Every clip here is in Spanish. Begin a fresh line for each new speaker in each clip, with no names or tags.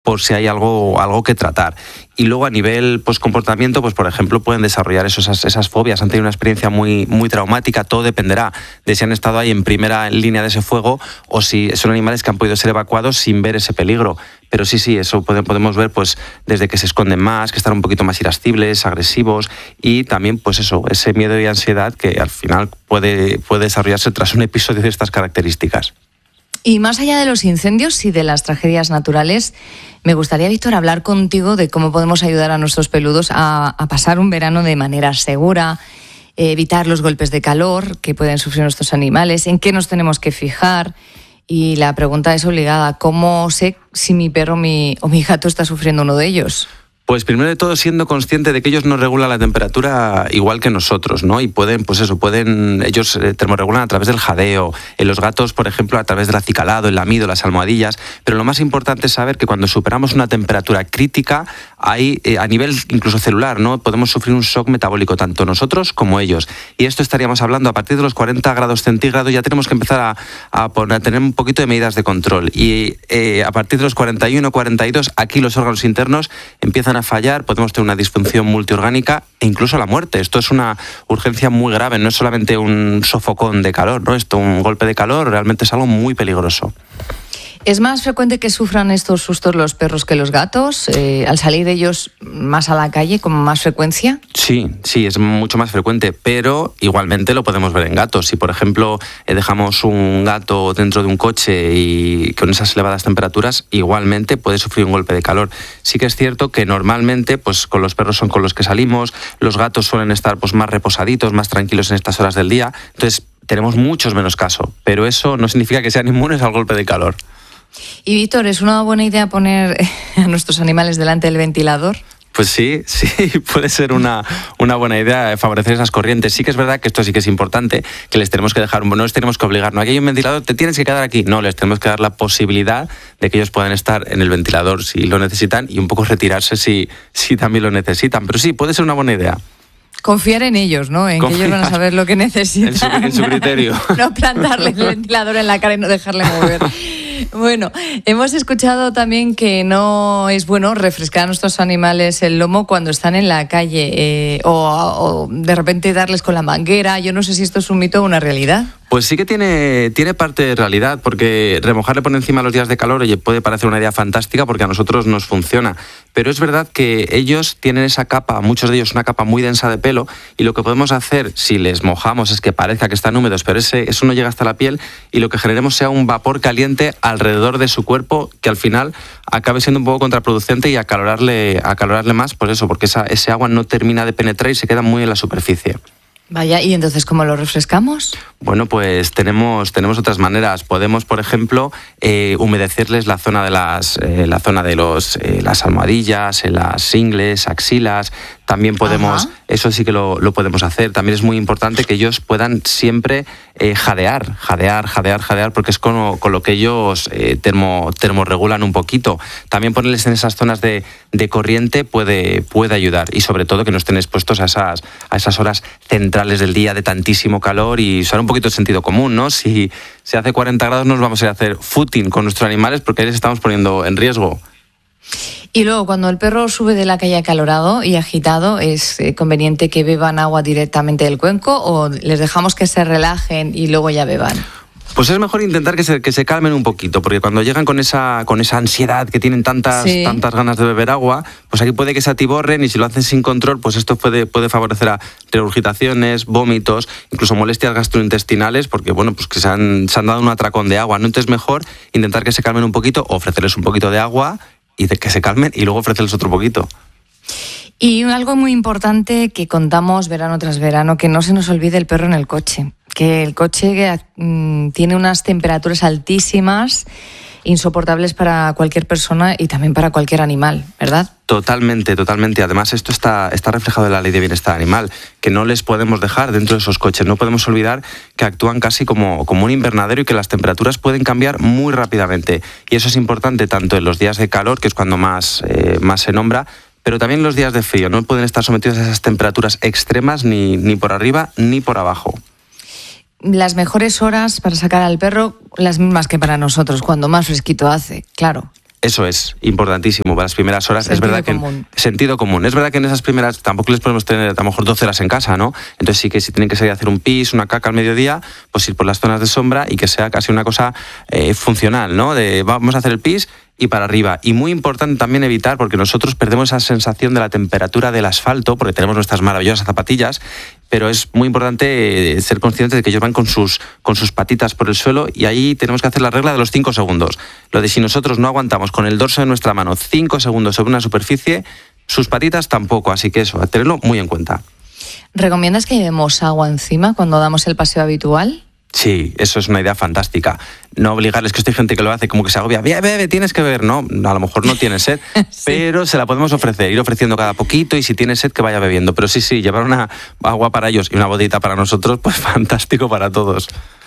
por si hay algo que tratar. Y luego a nivel comportamiento, pues por ejemplo pueden desarrollar esas fobias, han tenido una experiencia muy, muy traumática. Todo dependerá de si han estado ahí en primera línea de ese fuego o si son animales que han podido ser evacuados sin ver ese peligro. Pero sí, eso podemos ver pues desde que se esconden más, que están un poquito más irascibles, agresivos, y también pues ese miedo y ansiedad que al final puede desarrollarse tras un episodio de estas características.
Y más allá de los incendios y de las tragedias naturales, me gustaría, Víctor, hablar contigo de cómo podemos ayudar a nuestros peludos a pasar un verano de manera segura, evitar los golpes de calor que pueden sufrir nuestros animales, en qué nos tenemos que fijar. Y la pregunta es obligada: ¿cómo sé si mi perro o mi gato está sufriendo uno de ellos?
Pues primero de todo siendo consciente de que ellos no regulan la temperatura igual que nosotros, ¿no? Y pueden ellos termorregulan a través del jadeo, en los gatos, por ejemplo, a través del acicalado, el lamido, las almohadillas, pero lo más importante es saber que cuando superamos una temperatura crítica, hay a nivel incluso celular, ¿no? Podemos sufrir un shock metabólico, tanto nosotros como ellos. Y esto estaríamos hablando a partir de los 40 grados centígrados, ya tenemos que empezar a tener un poquito de medidas de control. Y a partir de los 41, 42, aquí los órganos internos empiezan a fallar, podemos tener una disfunción multiorgánica e incluso la muerte. Esto es una urgencia muy grave, no es solamente un sofocón de calor, ¿no? Un golpe de calor realmente es algo muy peligroso.
¿Es más frecuente que sufran estos sustos los perros que los gatos? ¿Al salir ellos más a la calle con más frecuencia?
Sí, es mucho más frecuente, pero igualmente lo podemos ver en gatos. Si, por ejemplo, dejamos un gato dentro de un coche y con esas elevadas temperaturas, igualmente puede sufrir un golpe de calor. Sí que es cierto que normalmente pues con los perros son con los que salimos, los gatos suelen estar pues más reposaditos, más tranquilos en estas horas del día, entonces tenemos muchos menos caso, pero eso no significa que sean inmunes al golpe de calor.
Y Víctor, ¿es una buena idea poner a nuestros animales delante del ventilador?
Pues sí, puede ser una buena idea favorecer esas corrientes. Sí que es verdad que esto sí que es importante, que les tenemos que dejar, no les tenemos que obligar, no, aquí hay un ventilador, te tienes que quedar aquí. No, les tenemos que dar la posibilidad de que ellos puedan estar en el ventilador si lo necesitan y un poco retirarse si también lo necesitan. Pero sí, puede ser una buena idea.
Confiar en ellos, ¿no? En que ellos van a saber lo que necesitan.
En su criterio.
No plantarle el ventilador en la cara y no dejarle mover. Bueno, hemos escuchado también que no es bueno refrescar a nuestros animales el lomo cuando están en la calle o de repente darles con la manguera. Yo no sé si esto es un mito o una realidad.
Pues sí que tiene parte de realidad, porque remojarle por encima los días de calor puede parecer una idea fantástica porque a nosotros nos funciona. Pero es verdad que ellos tienen esa capa, muchos de ellos una capa muy densa de pelo, y lo que podemos hacer si les mojamos es que parezca que están húmedos, pero eso no llega hasta la piel, y lo que generemos sea un vapor caliente alrededor de su cuerpo que al final acabe siendo un poco contraproducente y acalorarle más, pues eso, porque ese agua no termina de penetrar y se queda muy en la superficie.
Vaya, ¿y entonces cómo lo refrescamos?
Bueno, pues tenemos otras maneras. Podemos, por ejemplo, humedecerles la zona de las almohadillas, las ingles, axilas. También podemos, eso sí que lo podemos hacer. También es muy importante que ellos puedan siempre jadear, porque es con lo que ellos termorregulan un poquito. También ponerles en esas zonas de corriente puede ayudar, y sobre todo que no estén expuestos a esas horas centrales del día de tantísimo calor, y usar un poquito de sentido común, ¿no? Si se hace 40 grados no nos vamos a ir a hacer footing con nuestros animales porque les estamos poniendo en riesgo.
Y luego, cuando el perro sube de la calle acalorado y agitado, ¿es conveniente que beban agua directamente del cuenco o les dejamos que se relajen y luego ya beban?
Pues es mejor intentar que se calmen un poquito, porque cuando llegan con esa ansiedad, que tienen tantas ganas de beber agua, pues aquí puede que se atiborren, y si lo hacen sin control, pues esto puede favorecer a regurgitaciones, vómitos, incluso molestias gastrointestinales, porque bueno, pues que se han dado un atracón de agua, ¿no? Entonces es mejor intentar que se calmen un poquito, ofrecerles un poquito de agua y de que se calmen, y luego ofrecerles otro poquito.
Y algo muy importante que contamos verano tras verano, que no se nos olvide el perro en el coche. Que el coche tiene unas temperaturas altísimas, insoportables para cualquier persona y también para cualquier animal, ¿verdad?
Totalmente. Además, esto está reflejado en la Ley de Bienestar Animal, que no les podemos dejar dentro de esos coches. No podemos olvidar que actúan casi como un invernadero y que las temperaturas pueden cambiar muy rápidamente. Y eso es importante tanto en los días de calor, que es cuando más se nombra, pero también en los días de frío. No pueden estar sometidos a esas temperaturas extremas ni por arriba ni por abajo.
Las mejores horas para sacar al perro, las mismas que para nosotros, cuando más fresquito hace, claro.
Eso es importantísimo para las primeras horas. Sentido común. Es verdad que en esas primeras tampoco les podemos tener a lo mejor 12 horas en casa, ¿no? Entonces sí que si tienen que salir a hacer un pis, una caca al mediodía, pues ir por las zonas de sombra y que sea casi una cosa funcional, ¿no? De vamos a hacer el pis y para arriba. Y muy importante también evitar, porque nosotros perdemos esa sensación de la temperatura del asfalto, porque tenemos nuestras maravillosas zapatillas, pero es muy importante ser conscientes de que ellos van con sus patitas por el suelo y ahí tenemos que hacer la regla de los 5 segundos. Lo de si nosotros no aguantamos con el dorso de nuestra mano 5 segundos sobre una superficie, sus patitas tampoco, así que eso, a tenerlo muy en cuenta.
¿Recomiendas que llevemos agua encima cuando damos el paseo habitual?
Sí, eso es una idea fantástica. No obligarles, que estoy gente que lo hace como que se agobia. Bebe, tienes que beber. No, a lo mejor no tiene sed, sí. Pero se la podemos ofrecer, ir ofreciendo cada poquito y si tiene sed que vaya bebiendo. Pero sí, llevar una agua para ellos y una botellita para nosotros, pues fantástico para todos.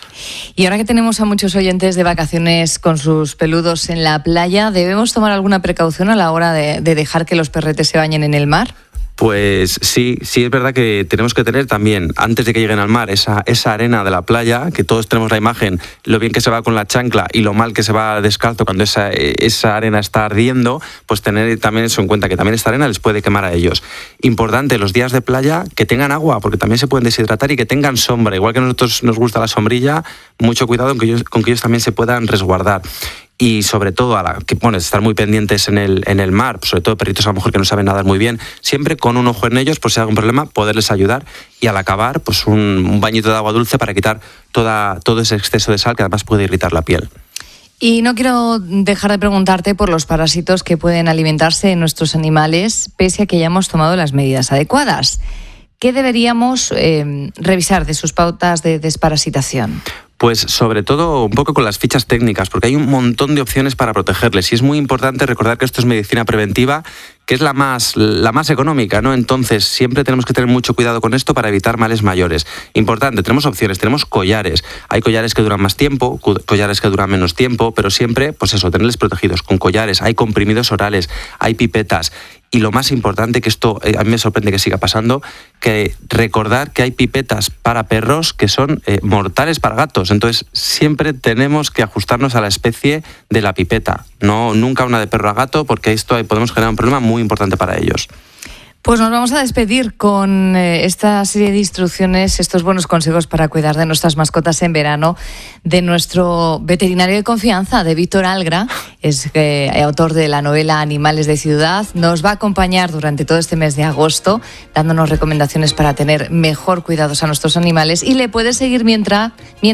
Y ahora que tenemos a muchos oyentes de vacaciones con sus peludos en la playa, ¿debemos tomar alguna precaución a la hora de dejar que los perretes se bañen en el mar?
Pues sí, es verdad que tenemos que tener también, antes de que lleguen al mar, esa arena de la playa, que todos tenemos la imagen, lo bien que se va con la chancla y lo mal que se va descalzo cuando esa arena está ardiendo, pues tener también eso en cuenta, que también esta arena les puede quemar a ellos. Importante, los días de playa, que tengan agua, porque también se pueden deshidratar y que tengan sombra. Igual que a nosotros nos gusta la sombrilla, mucho cuidado con que ellos también se puedan resguardar. Y sobre todo, estar muy pendientes en el mar, sobre todo perritos a lo mejor que no saben nadar muy bien, siempre con un ojo en ellos, por si hay algún problema, poderles ayudar. Y al acabar, pues un bañito de agua dulce para quitar todo ese exceso de sal que además puede irritar la piel.
Y no quiero dejar de preguntarte por los parásitos que pueden alimentarse en nuestros animales, pese a que hayamos tomado las medidas adecuadas. ¿Qué deberíamos revisar de sus pautas de desparasitación?
Pues sobre todo un poco con las fichas técnicas, porque hay un montón de opciones para protegerles y es muy importante recordar que esto es medicina preventiva, que es la más económica, ¿no? Entonces siempre tenemos que tener mucho cuidado con esto para evitar males mayores. Importante, tenemos opciones, tenemos collares. Hay collares que duran más tiempo, collares que duran menos tiempo, pero siempre, pues eso, tenerles protegidos con collares. Hay comprimidos orales, hay pipetas. Y lo más importante, que esto a mí me sorprende que siga pasando, que recordar que hay pipetas para perros que son mortales para gatos. Entonces siempre tenemos que ajustarnos a la especie de la pipeta, nunca una de perro a gato, porque esto podemos generar un problema muy importante para ellos.
Pues nos vamos a despedir con esta serie de instrucciones, estos buenos consejos para cuidar de nuestras mascotas en verano, de nuestro veterinario de confianza, de Víctor Algra, es autor de la novela Animales de Ciudad. Nos va a acompañar durante todo este mes de agosto, dándonos recomendaciones para tener mejor cuidados a nuestros animales, y le puedes seguir mientras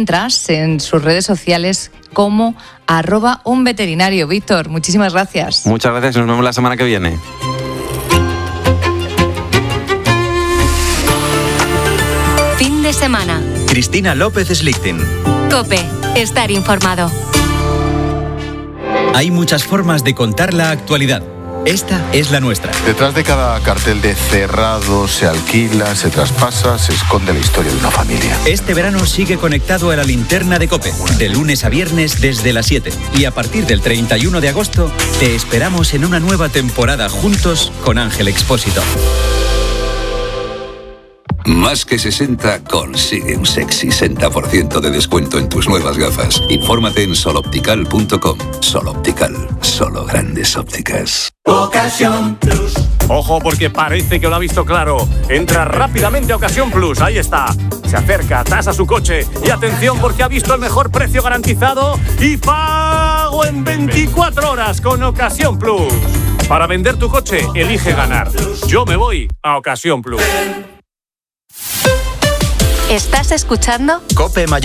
en sus redes sociales como @unveterinario. Víctor, muchísimas gracias.
Muchas gracias, nos vemos la semana que viene.
Fin de semana.
Cristina López Slichting.
COPE. Estar informado.
Hay muchas formas de contar la actualidad. Esta es la nuestra.
Detrás de cada cartel de cerrado, se alquila, se traspasa, se esconde la historia de una familia.
Este verano sigue conectado a la linterna de COPE, de lunes a viernes desde las 7. Y a partir del 31 de agosto, te esperamos en una nueva temporada juntos con Ángel Expósito.
Más que 60 consigue un sexy 60% de descuento en tus nuevas gafas. Infórmate en soloptical.com. Soloptical, solo grandes ópticas.
Ocasión Plus. Ojo, porque parece que lo ha visto claro. Entra rápidamente a Ocasión Plus, ahí está. Se acerca, tasa su coche y atención porque ha visto el mejor precio garantizado y pago en 24 horas con Ocasión Plus. Para vender tu coche, elige ganar. Yo me voy a Ocasión Plus.
¿Estás escuchando?
COPE